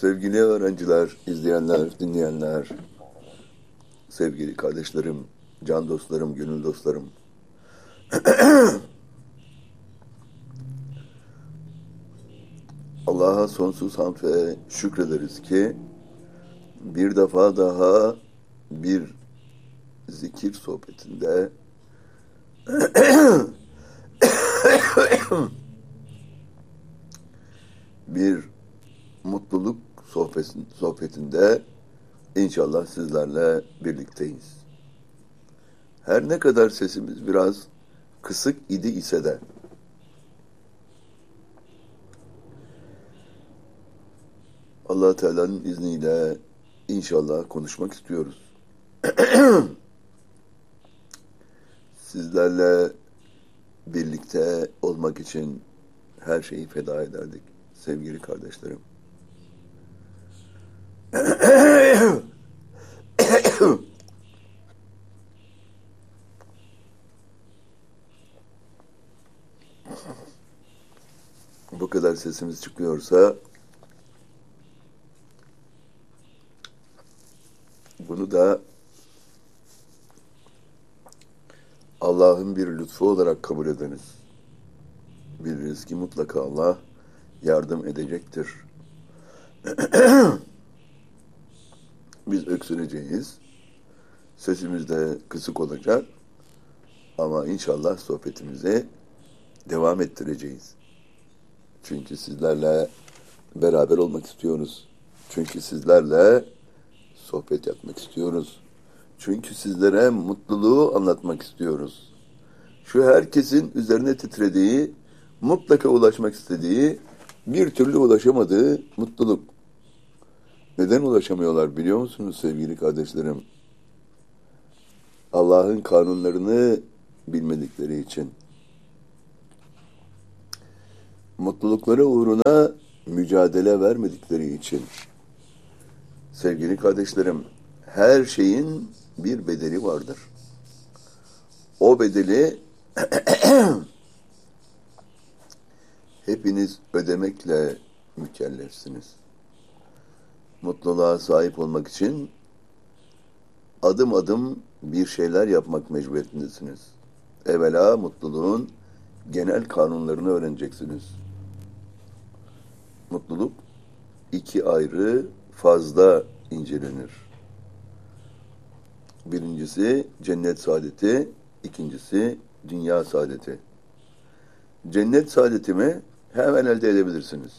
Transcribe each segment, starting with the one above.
Sevgili öğrenciler, izleyenler, dinleyenler, sevgili kardeşlerim, can dostlarım, gönül dostlarım. Allah'a sonsuz hamd ve şükrederiz ki bir defa daha bir zikir sohbetinde bir mutluluk sohbetinde inşallah sizlerle birlikteyiz. Her ne kadar sesimiz biraz kısık idi ise de Allah Teala'nın izniyle inşallah konuşmak istiyoruz. Sizlerle birlikte olmak için her şeyi feda ederdik sevgili kardeşlerim. Bu kadar sesimiz çıkıyorsa bunu da Allah'ın bir lütfu olarak kabul ediniz. Biliriz ki mutlaka Allah yardım edecektir. Biz öksüreceğiz. Sesimiz de kısık olacak. Ama inşallah sohbetimizi devam ettireceğiz. Çünkü sizlerle beraber olmak istiyoruz. Çünkü sizlerle sohbet yapmak istiyoruz. Çünkü sizlere mutluluğu anlatmak istiyoruz. Şu herkesin üzerine titrediği, mutlaka ulaşmak istediği, bir türlü ulaşamadığı mutluluk. Neden ulaşamıyorlar biliyor musunuz sevgili kardeşlerim? Allah'ın kanunlarını bilmedikleri için. Mutlulukları uğruna mücadele vermedikleri için. Sevgili kardeşlerim, her şeyin bir bedeli vardır. O bedeli hepiniz ödemekle mükellefsiniz. Mutluluğa sahip olmak için adım adım bir şeyler yapmak mecburiyetindesiniz. Evvela mutluluğun genel kanunlarını öğreneceksiniz. Mutluluk iki ayrı fazda incelenir. Birincisi cennet saadeti, ikincisi dünya saadeti. Cennet saadetimi hemen elde edebilirsiniz.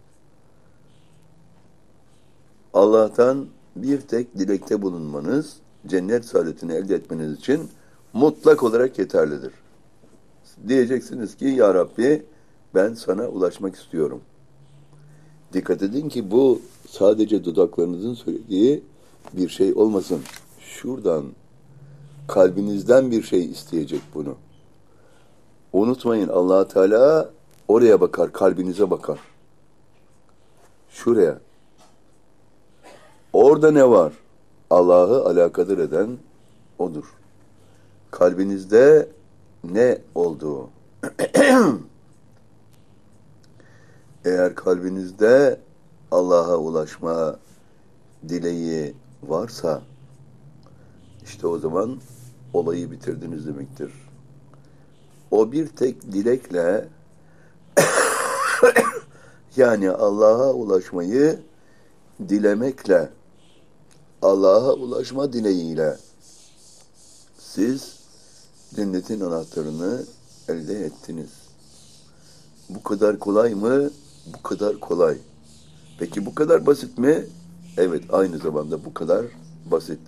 Allah'tan bir tek dilekte bulunmanız, cennet saadetini elde etmeniz için mutlak olarak yeterlidir. Diyeceksiniz ki, Ya Rabbi, ben sana ulaşmak istiyorum. Dikkat edin ki bu sadece dudaklarınızın söylediği bir şey olmasın. Şuradan, kalbinizden bir şey isteyecek bunu. Unutmayın, Allah Teala oraya bakar, kalbinize bakar. Şuraya. Orada ne var? Allah'ı alakadar eden odur. Kalbinizde ne olduğu. Eğer kalbinizde Allah'a ulaşma dileği varsa, işte o zaman olayı bitirdiniz demektir. O bir tek dilekle yani Allah'a ulaşmayı dilemekle, Allah'a ulaşma dileğiyle siz cennetin anahtarını elde ettiniz. Bu kadar kolay mı? Bu kadar kolay. Peki bu kadar basit mi? Evet, aynı zamanda bu kadar basit.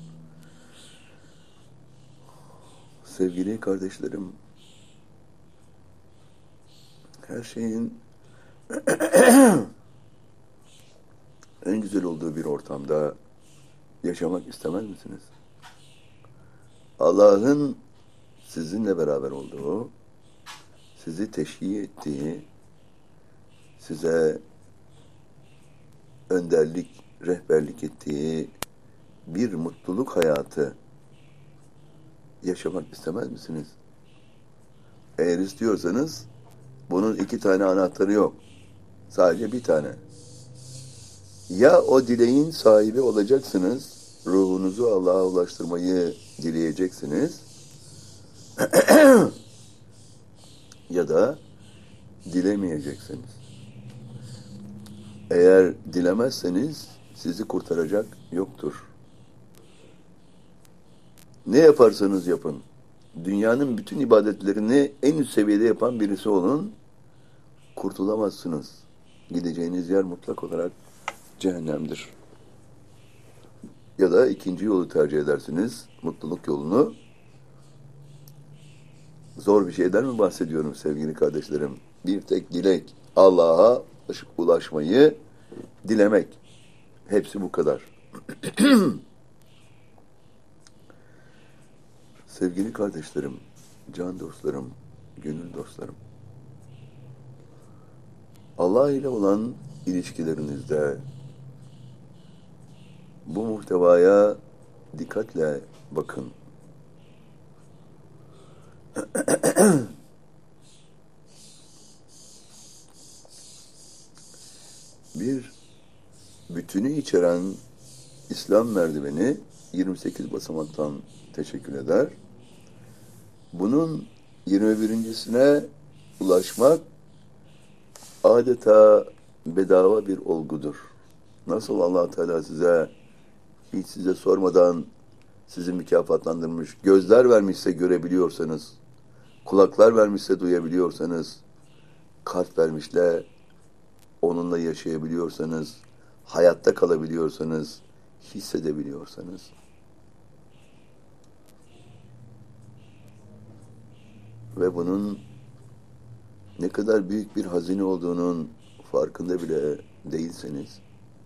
Sevgili kardeşlerim, her şeyin en güzel olduğu bir ortamda yaşamak istemez misiniz? Allah'ın sizinle beraber olduğu, sizi teşhir ettiği, size önderlik, rehberlik ettiği bir mutluluk hayatı yaşamak istemez misiniz? Eğer istiyorsanız bunun iki tane anahtarı yok. Sadece bir tane. Ya o dileğin sahibi olacaksınız, ruhunuzu Allah'a ulaştırmayı dileyeceksiniz ya da dilemeyeceksiniz. Eğer dilemezseniz sizi kurtaracak yoktur. Ne yaparsanız yapın, dünyanın bütün ibadetlerini en üst seviyede yapan birisi olun, kurtulamazsınız. Gideceğiniz yer mutlak olarak cehennemdir. Ya da ikinci yolu tercih edersiniz, mutluluk yolunu. Zor bir şeyden mi bahsediyorum sevgili kardeşlerim? Bir tek dilek, Allah'a ulaşmayı dilemek. Hepsi bu kadar. Sevgili kardeşlerim, can dostlarım, gönül dostlarım. Allah ile olan ilişkilerinizde bu muhtevaya dikkatle bakın. Bir bütünü içeren İslam merdiveni 28 basamaktan teşekkür eder. Bunun 21.sine ulaşmak adeta bedava bir olgudur. Nasıl Allah Teala hiç size sormadan sizi mükafatlandırmış, gözler vermişse görebiliyorsanız, kulaklar vermişse duyabiliyorsanız, kalp vermişle onunla yaşayabiliyorsanız, hayatta kalabiliyorsanız, hissedebiliyorsanız, ve bunun ne kadar büyük bir hazine olduğunun farkında bile değilseniz,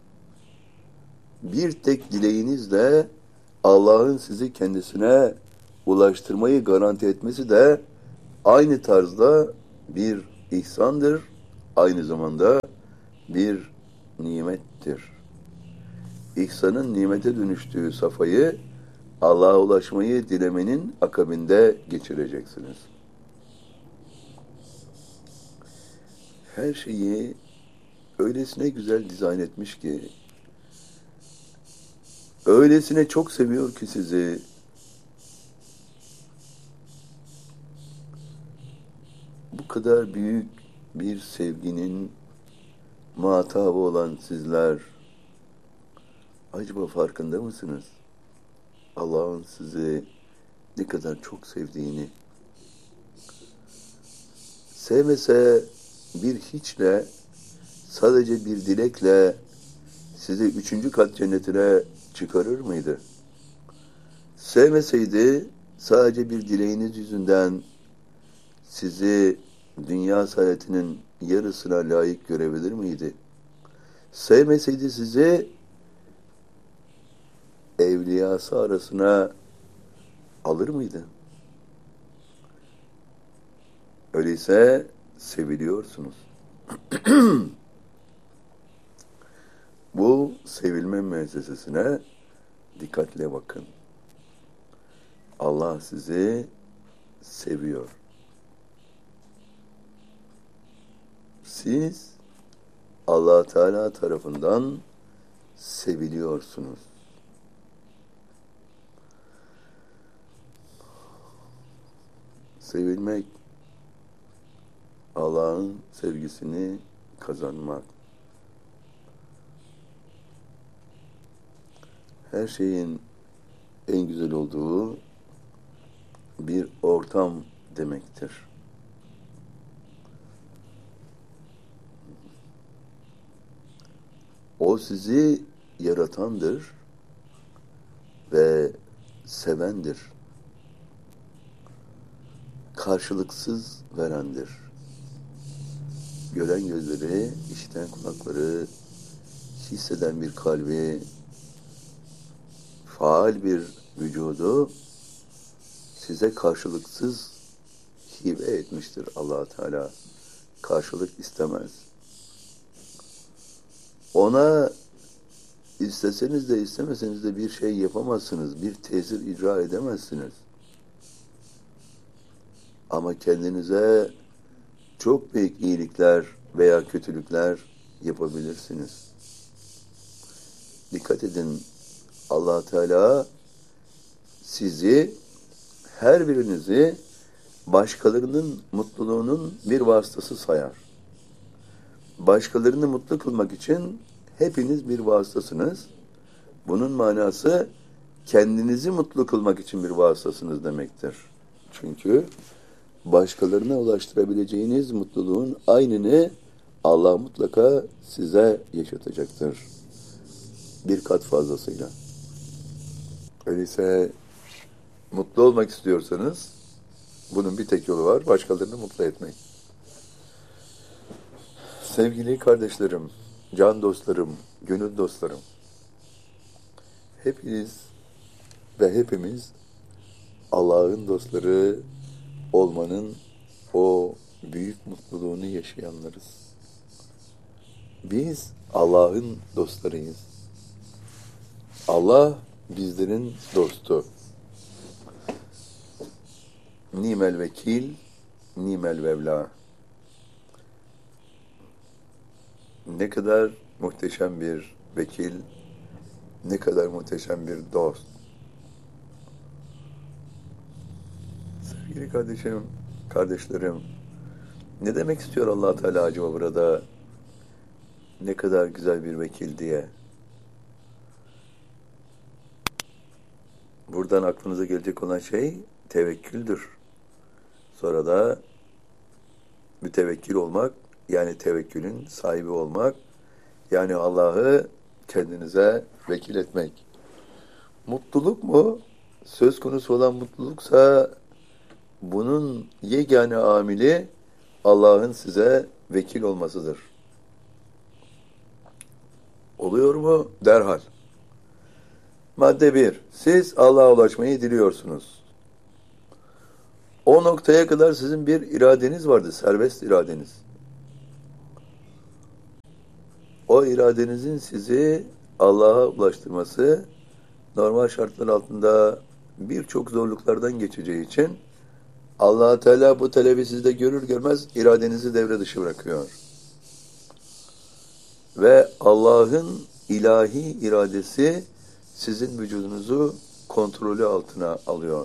bir tek dileğinizle Allah'ın sizi kendisine ulaştırmayı garanti etmesi de aynı tarzda bir ihsandır, aynı zamanda bir nimettir. İhsanın nimete dönüştüğü safhayı Allah'a ulaşmayı dilemenin akabinde geçireceksiniz. Her şeyi öylesine güzel dizayn etmiş ki, öylesine çok seviyor ki sizi, bu kadar büyük bir sevginin muhatabı olan sizler, acaba farkında mısınız? Allah'ın sizi ne kadar çok sevdiğini. Sevmese bir hiçle, sadece bir dilekle sizi 3. kat cennetine çıkarır mıydı? Sevmeseydi sadece bir dileğiniz yüzünden sizi dünya saadetinin yarısına layık görebilir miydi? Sevmeseydi sizi evliyası arasına alır mıydı? Öyleyse seviliyorsunuz. Bu sevilme müessesesine dikkatle bakın. Allah sizi seviyor. Siz Allah Teala tarafından seviliyorsunuz. Sevilmek, Allah'ın sevgisini kazanmak. Her şeyin en güzel olduğu bir ortam demektir. O sizi yaratandır ve sevendir. Karşılıksız verendir. Gören gözleri, işiten kulakları, hisseden bir kalbi, faal bir vücudu size karşılıksız hibe etmiştir Allah Teala. Karşılık istemez. Ona isteseniz de istemeseniz de bir şey yapamazsınız. Bir tesir icra edemezsiniz. Ama kendinize çok büyük iyilikler veya kötülükler yapabilirsiniz. dikkat edin, Allah Teala sizi, her birinizi başkalarının mutluluğunun bir vasıtası sayar. Başkalarını mutlu kılmak için hepiniz bir vasıtasınız. Bunun manası kendinizi mutlu kılmak için bir vasıtasınız demektir. Çünkü başkalarına ulaştırabileceğiniz mutluluğun aynını Allah mutlaka size yaşatacaktır. Bir kat fazlasıyla. Öyleyse mutlu olmak istiyorsanız bunun bir tek yolu var, başkalarını mutlu etmek. Sevgili kardeşlerim, can dostlarım, gönül dostlarım, hepiniz ve hepimiz Allah'ın dostları olmanın o büyük mutluluğunu yaşayanlarız. Biz Allah'ın dostlarıyız. Allah bizlerin dostu. Nimel vekil, nimel mevla. Ne kadar muhteşem bir vekil, ne kadar muhteşem bir dost. Sevgili kardeşim, kardeşlerim, ne demek istiyor Allah Teala acaba burada? Ne kadar güzel bir vekil diye. Buradan aklınıza gelecek olan şey tevekküldür. Sonra da mütevekkil olmak, yani tevekkülün sahibi olmak, yani Allah'ı kendinize vekil etmek. Mutluluk mu? Söz konusu olan mutluluksa bunun yegane amili Allah'ın size vekil olmasıdır. Oluyor mu? Derhal. Madde 1. Siz Allah'a ulaşmayı diliyorsunuz. O noktaya kadar sizin bir iradeniz vardı, serbest iradeniz. O iradenizin sizi Allah'a ulaştırması normal şartlar altında birçok zorluklardan geçeceği için Allah Teala bu talebi sizde görür görmez iradenizi devre dışı bırakıyor. Ve Allah'ın ilahi iradesi sizin vücudunuzu kontrolü altına alıyor.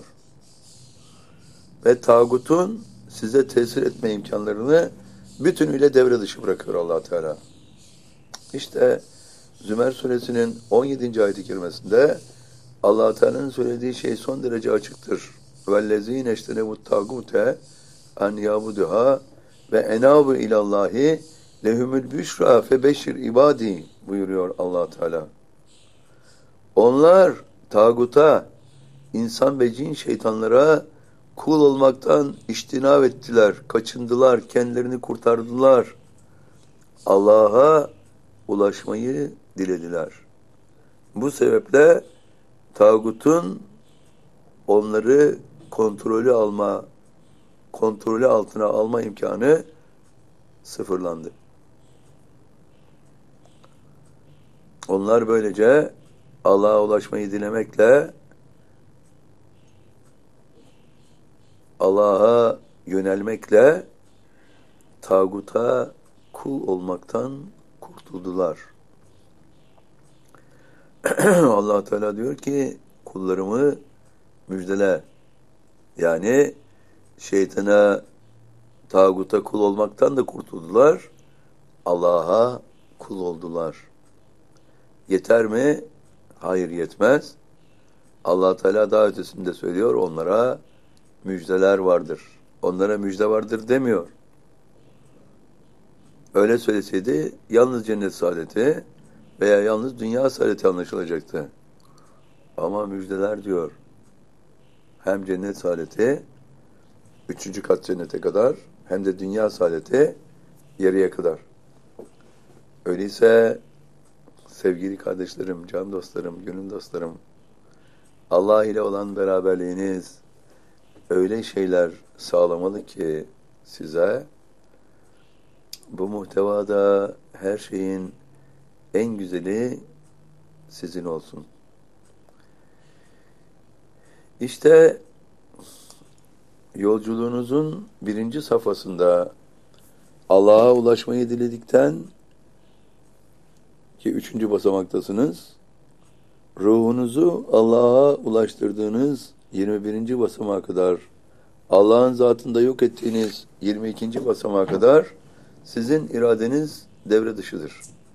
Ve tağutun size tesir etme imkanlarını bütünüyle devre dışı bırakıyor Allah Teala. İşte Zümer suresinin 17. ayet-i kerimesinde Allah Teala'nın söylediği şey son derece açıktır. وَالَّذ۪ينَ اَشْتَنَبُ التَّاغُوتَ اَنْ يَعْبُدُهَا وَاَنَابُ اِلَى اللّٰهِ لَهُمُ الْبُشْرَى فَبَشِّرْ ibadi buyuruyor Allah Teala. Onlar tağuta, insan ve cin şeytanlara kul olmaktan içtinab ettiler, kaçındılar, kendilerini kurtardılar. Allah'a ulaşmayı dilediler. Bu sebeple tağutun onları kontrolü altına alma imkanı sıfırlandı. Onlar böylece Allah'a ulaşmayı dilemekle Allah'a yönelmekle tağuta kul olmaktan kurtuldular. Allah Teala diyor ki kullarımı müjdele. Yani şeytana, tağuta kul olmaktan da kurtuldular. Allah'a kul oldular. Yeter mi? Hayır, yetmez. Allah Teala daha ötesinde söylüyor, onlara müjdeler vardır. Onlara müjde vardır demiyor. Öyle söyleseydi yalnız cennet saadeti veya yalnız dünya saadeti anlaşılacaktı. Ama müjdeler diyor. Hem cennet saadeti 3. kat cennete kadar hem de dünya saadeti yarıya kadar. Öyleyse sevgili kardeşlerim, can dostlarım, gönül dostlarım, Allah ile olan beraberliğiniz öyle şeyler sağlamalı ki size bu muhtevada her şeyin en güzeli sizin olsun. İşte yolculuğunuzun 1. safhasında Allah'a ulaşmayı diledikten ki 3. basamaktasınız, ruhunuzu Allah'a ulaştırdığınız 21. basamağa kadar, Allah'ın zatında yok ettiğiniz 22. basamağa kadar sizin iradeniz devre dışıdır.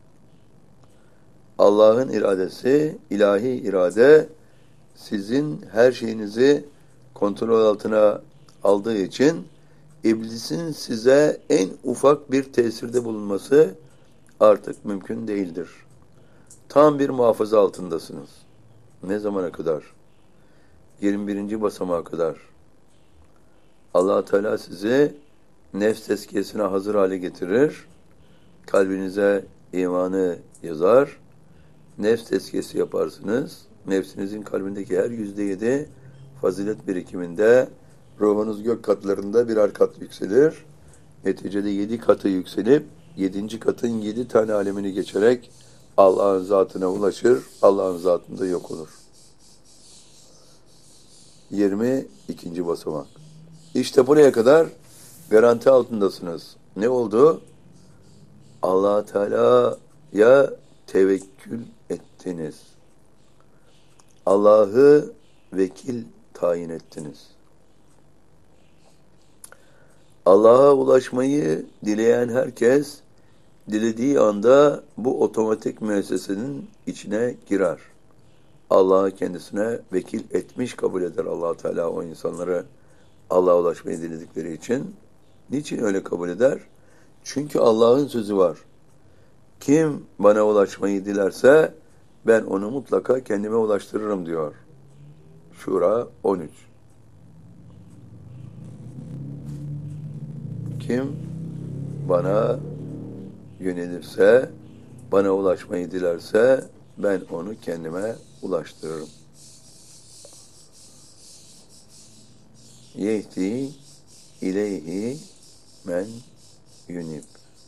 Allah'ın iradesi, ilahi irade sizin her şeyinizi kontrol altına aldığı için iblisin size en ufak bir tesirde bulunması artık mümkün değildir. Tam bir muhafaza altındasınız. Ne zamana kadar? 21. basamağa kadar. Allah Teala sizi nefs tezkiyesine hazır hale getirir. Kalbinize imanı yazar. Nefs tezkiyesi yaparsınız. Nefsinizin kalbindeki her %7 fazilet birikiminde ruhunuz gök katlarında birer kat yükselir. Neticede 7 katı yükselip 7. katın 7 tane alemini geçerek Allah'ın zatına ulaşır. Allah'ın zatında yok olur. 22. basamak. İşte buraya kadar garanti altındasınız. Ne oldu? Allah Teala'ya tevekkül ettiniz. Allah'ı vekil tayin ettiniz. Allah'a ulaşmayı dileyen herkes, dilediği anda bu otomatik müessesenin içine girer. Allah'ı kendisine vekil etmiş kabul eder Allah Teala o insanları Allah'a ulaşmayı diledikleri için. Niçin öyle kabul eder? Çünkü Allah'ın sözü var. Kim bana ulaşmayı dilerse ben onu mutlaka kendime ulaştırırım diyor. Şura 13. Kim bana yönelirse, bana ulaşmayı dilerse ben onu kendime ulaştırırım. Yehdi ileyhi men yunib.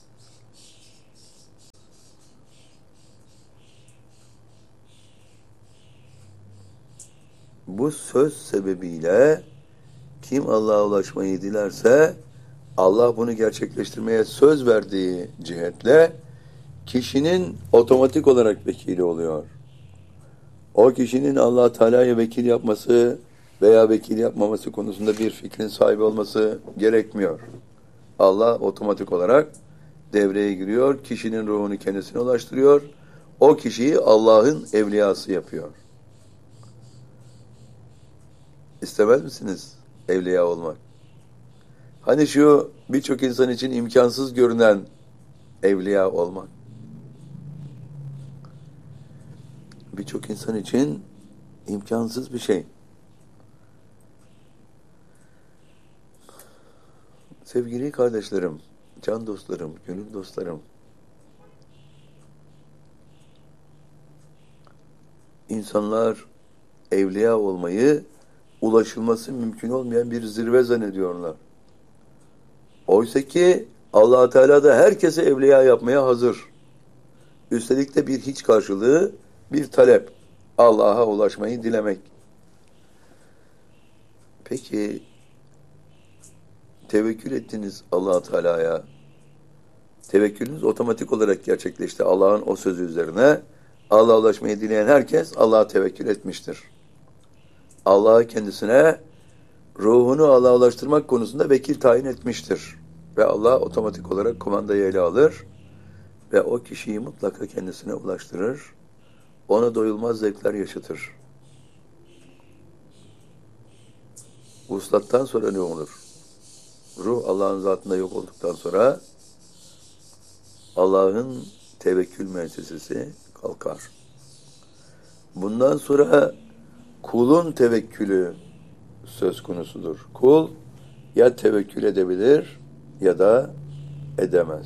Bu söz sebebiyle kim Allah'a ulaşmayı dilerse Allah bunu gerçekleştirmeye söz verdiği cihetle kişinin otomatik olarak vekili oluyor. O kişinin Allah Teala'ya vekil yapması veya vekil yapmaması konusunda bir fikrin sahibi olması gerekmiyor. Allah otomatik olarak devreye giriyor, kişinin ruhunu kendisine ulaştırıyor, o kişiyi Allah'ın evliyası yapıyor. İstemez misiniz evliya olmak? Hani şu birçok insan için imkansız görünen evliya olmak. Birçok insan için imkansız bir şey. Sevgili kardeşlerim, can dostlarım, gönül dostlarım, insanlar evliya olmayı ulaşılması mümkün olmayan bir zirve zannediyorlar. Oysa ki Allah Teala da herkese evliya yapmaya hazır. Üstelik de bir hiç karşılığı, bir talep. Allah'a ulaşmayı dilemek. Peki tevekkül ettiniz Allah Teala'ya. Tevekkülünüz otomatik olarak gerçekleşti Allah'ın o sözü üzerine. Allah'a ulaşmayı dileyen herkes Allah'a tevekkül etmiştir. Allah'ı kendisine ruhunu Allah'a ulaştırmak konusunda vekil tayin etmiştir. Ve Allah otomatik olarak kumandayı ele alır ve o kişiyi mutlaka kendisine ulaştırır. Ona doyulmaz zevkler yaşatır. Vuslattan sonra ne olur? Ruh Allah'ın zatında yok olduktan sonra Allah'ın tevekkül müessesesi kalkar. Bundan sonra kulun tevekkülü söz konusudur. Kul ya tevekkül edebilir ya da edemez.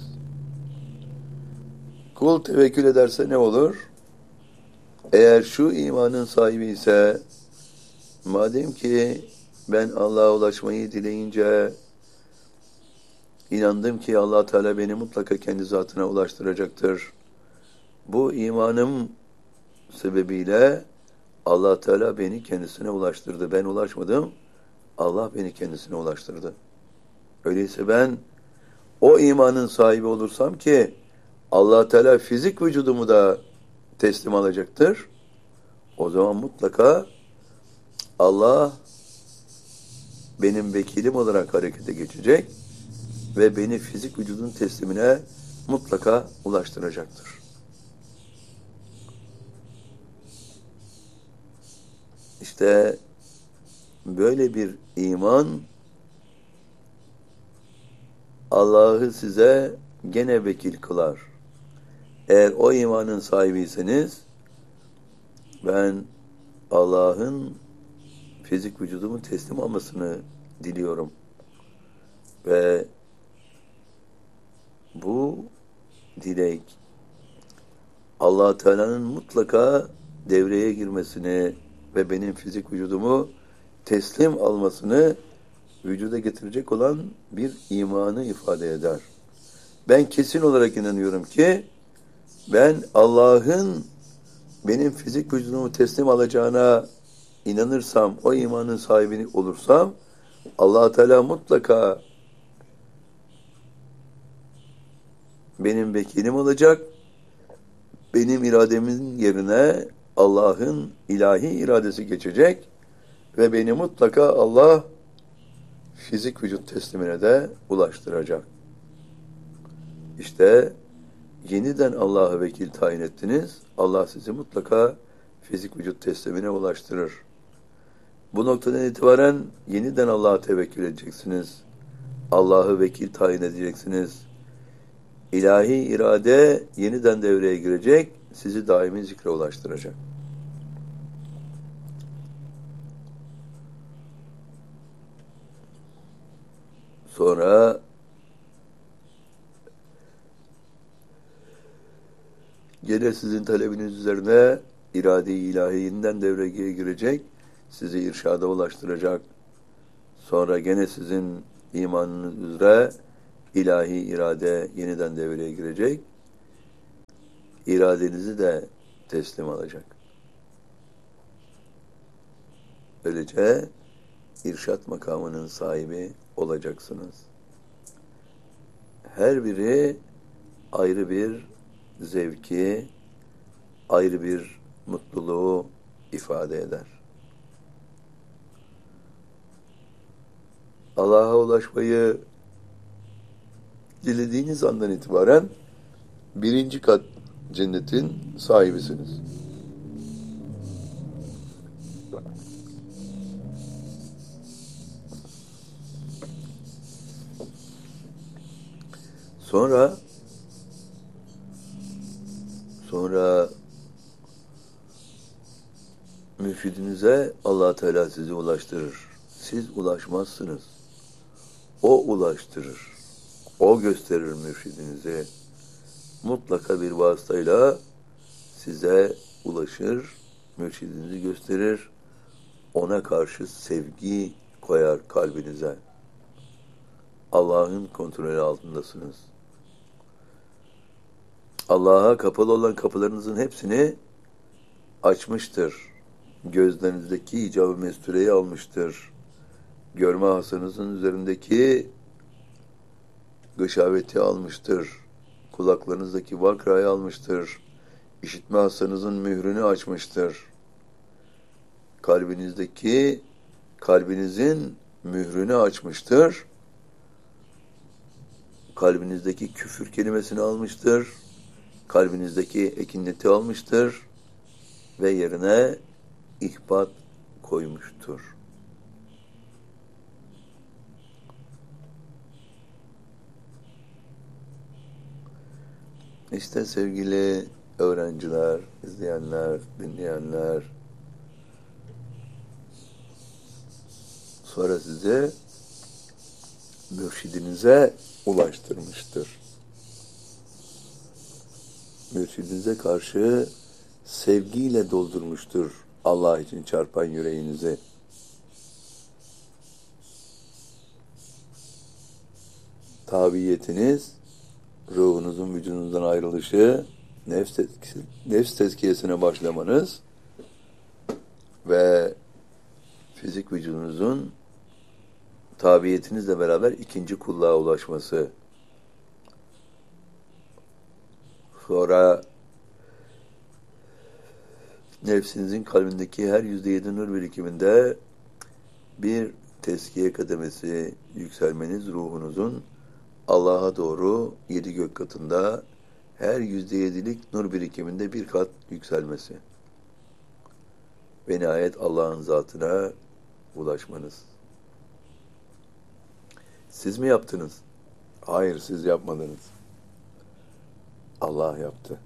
Kul tevekkül ederse ne olur? Eğer şu imanın sahibi ise, madem ki ben Allah'a ulaşmayı dileyince inandım ki Allah Teala beni mutlaka kendi zatına ulaştıracaktır. Bu imanım sebebiyle Allah Teala beni kendisine ulaştırdı. Ben ulaşmadım. Allah beni kendisine ulaştırdı. Öyleyse ben o imanın sahibi olursam ki Allah Teala fizik vücudumu da teslim alacaktır. O zaman mutlaka Allah benim vekilim olarak harekete geçecek ve beni fizik vücudun teslimine mutlaka ulaştıracaktır. İşte böyle bir iman Allah'ı size gene vekil kılar. Eğer o imanın sahibiyseniz ben Allah'ın fizik vücudumu teslim almasını diliyorum. Ve bu dilek Allah Teala'nın mutlaka devreye girmesini ve benim fizik vücudumu teslim almasını vücuda getirecek olan bir imanı ifade eder. Ben kesin olarak inanıyorum ki ben Allah'ın benim fizik vücudumu teslim alacağına inanırsam, o imanın sahibini olursam Allah Teala mutlaka benim vekilim olacak. Benim irademin yerine Allah'ın ilahi iradesi geçecek ve beni mutlaka Allah fizik vücut teslimine de ulaştıracak. İşte yeniden Allah'a vekil tayin ettiniz. Allah sizi mutlaka fizik vücut teslimine ulaştırır. Bu noktadan itibaren yeniden Allah'a tevekkül edeceksiniz. Allah'ı vekil tayin edeceksiniz. İlahi irade yeniden devreye girecek, sizi daimi zikre ulaştıracak. Sonra gene sizin talebiniz üzerine irade-i ilahi yeniden devreye girecek, sizi irşada ulaştıracak. Sonra gene sizin imanınız üzere ilahi irade yeniden devreye girecek, iradenizi de teslim alacak. Böylece irşat makamının sahibi olacaksınız. Her biri ayrı bir zevki, ayrı bir mutluluğu ifade eder. Allah'a ulaşmayı dilediğiniz andan itibaren birinci kat cennetin sahibisiniz. Sonra mürşidinize Allah Teala sizi ulaştırır. Siz ulaşmazsınız. O ulaştırır. O gösterir mürşidinizi. Mutlaka bir vasıtayla size ulaşır, mürşidinizi gösterir. Ona karşı sevgi koyar kalbinize. Allah'ın kontrolü altındasınız. Allah'a kapalı olan kapılarınızın hepsini açmıştır. Gözlerinizdeki icab-ı mestureyi almıştır. Görme hasanızın üzerindeki gışaveti almıştır. Kulaklarınızdaki vakrayı almıştır. İşitme hasanızın mührünü açmıştır. Kalbinizin mührünü açmıştır. Kalbinizdeki küfür kelimesini almıştır. Kalbinizdeki ekineti almıştır. Ve yerine ihbat koymuştur. İşte sevgili öğrenciler, izleyenler, dinleyenler, sonra sizi mürşidinize ulaştırmıştır. Mürşidinize karşı sevgiyle doldurmuştur Allah için çarpan yüreğinizi. Tabiyetiniz, ruhunuzun vücudunuzdan ayrılışı, nefs tezkiyesine başlamanız ve fizik vücudunuzun tabiyetinizle beraber ikinci kulluğa ulaşması. Sonra nefsinizin kalbindeki her %7 nur birikiminde bir teskiye kademesi yükselmeniz, ruhunuzun Allah'a doğru 7 gök katında her %7'lik nur birikiminde bir kat yükselmesi. Ve nihayet Allah'ın zatına ulaşmanız. Siz mi yaptınız? Hayır, siz yapmadınız. Allah yaptı.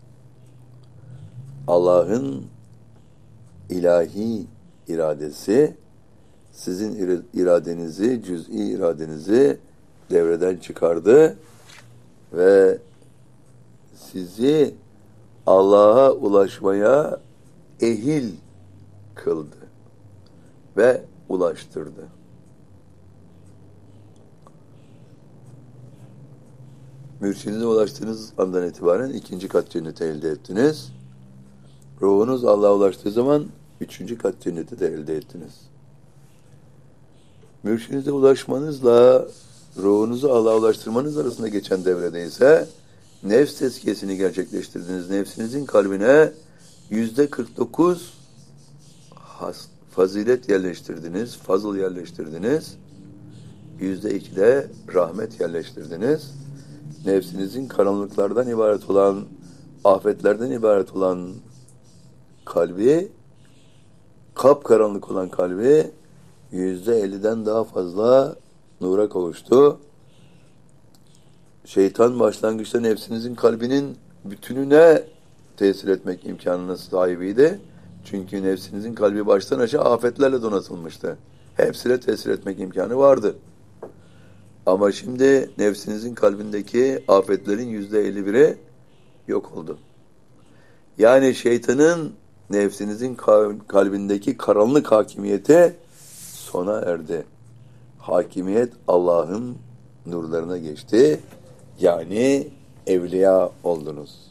Allah'ın ilahi iradesi sizin iradenizi, cüz'i iradenizi devreden çıkardı ve sizi Allah'a ulaşmaya ehil kıldı ve ulaştırdı. Mürşidine ulaştığınız andan itibaren 2. kat cenneti elde ettiniz. Ruhunuz Allah'a ulaştığı zaman 3. kat cenneti de elde ettiniz. Mürşidinize ulaşmanızla ruhunuzu Allah'a ulaştırmanız arasında geçen devrede ise nefs tezkiyesini gerçekleştirdiniz. Nefsinizin kalbine %49 fazilet yerleştirdiniz, fazıl yerleştirdiniz. %2 de rahmet yerleştirdiniz. Nefsinizin karanlıklardan ibaret olan, afetlerden ibaret olan kalbi, kapkaranlık olan kalbi %50'den daha fazla nura kavuştu. Şeytan başlangıçta nefsinizin kalbinin bütününe tesir etmek imkanına sahibiydi. Çünkü nefsinizin kalbi baştan aşağı afetlerle donatılmıştı. Hepsine tesir etmek imkanı vardı. Ama şimdi nefsinizin kalbindeki afetlerin %51'i yok oldu. Yani şeytanın nefsinizin kalbindeki karanlık hakimiyeti sona erdi. Hakimiyet Allah'ın nurlarına geçti. Yani evliya oldunuz.